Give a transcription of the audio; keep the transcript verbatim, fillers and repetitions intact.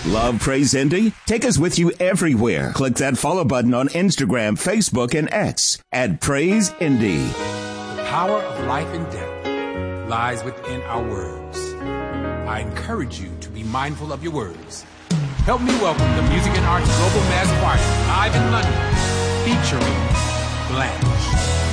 Love Praise Indy? Take us with you everywhere. Click that follow button on Instagram, Facebook, and X at Praise Indy. The power of life and death lies within our words. I encourage you to be mindful of your words. Help me welcome the Music and Arts Global Mass Choir live in London, featuring Blanche.